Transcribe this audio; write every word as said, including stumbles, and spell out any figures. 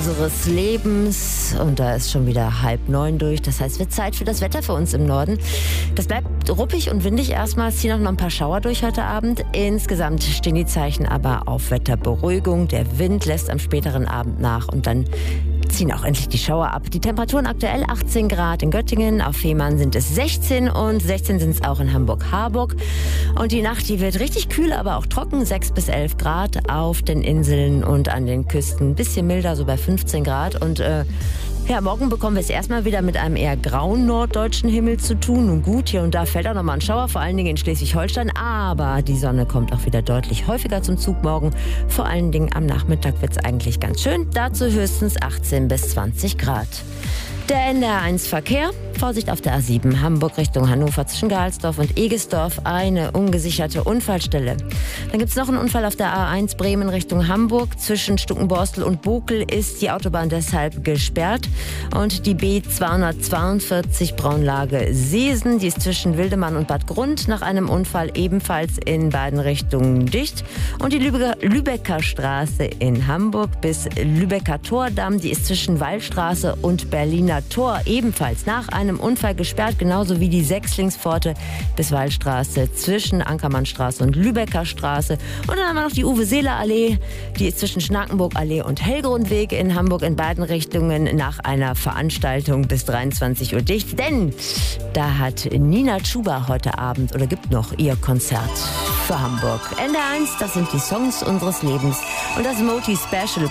Unseres Lebens und da ist schon wieder halb neun durch. Das heißt, wird Zeit für das Wetter für uns im Norden. Das bleibt ruppig und windig erstmal. Es ziehen auch noch ein paar Schauer durch heute Abend. Insgesamt stehen die Zeichen aber auf Wetterberuhigung. Der Wind lässt am späteren Abend nach und dann ziehen auch endlich die Schauer ab. Die Temperaturen aktuell achtzehn Grad in Göttingen, auf Fehmarn sind es sechzehn und sechzehn sind es auch in Hamburg-Harburg. Und die Nacht, die wird richtig kühl, aber auch trocken, sechs bis elf Grad auf den Inseln und an den Küsten. Ein bisschen milder, so bei fünfzehn Grad. Und äh, ja, morgen bekommen wir es erstmal wieder mit einem eher grauen norddeutschen Himmel zu tun. Und gut, hier und da fällt auch nochmal ein Schauer, vor allen Dingen in Schleswig-Holstein. Aber die Sonne kommt auch wieder deutlich häufiger zum Zug morgen. Vor allen Dingen am Nachmittag wird es eigentlich ganz schön. Dazu höchstens achtzehn bis zwanzig Grad. Der N D R eins Verkehr. Vorsicht auf der A sieben, Hamburg Richtung Hannover zwischen Gehalsdorf und Egesdorf, eine ungesicherte Unfallstelle. Dann gibt es noch einen Unfall auf der A eins Bremen Richtung Hamburg. Zwischen Stuckenborstel und Bokel ist die Autobahn deshalb gesperrt. Und die B zweihundertzweiundvierzig Braunlage Seesen, die ist zwischen Wildemann und Bad Grund nach einem Unfall ebenfalls in beiden Richtungen dicht. Und die Lübecker, Lübecker Straße in Hamburg bis Lübecker Tordamm, die ist zwischen Wallstraße und Berliner Tor ebenfalls nach einem Unfall gesperrt, genauso wie die Sechslingspforte bis Wallstraße zwischen Ankermannstraße und Lübecker Straße. Und dann haben wir noch die Uwe-Seeler-Allee, die ist zwischen Schnakenburg-Allee und Hellgrundweg in Hamburg in beiden Richtungen nach einer Veranstaltung bis dreiundzwanzig Uhr dicht. Denn da hat Nina Chuba heute Abend oder gibt noch ihr Konzert für Hamburg. N D R eins, das sind die Songs unseres Lebens und das Moti Special